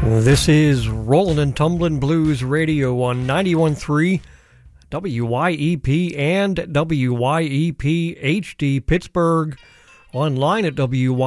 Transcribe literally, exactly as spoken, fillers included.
This is Rollin' and Tumblin' Blues Radio on ninety-one point three W Y E P and W Y E P H D Pittsburgh. Online at W Y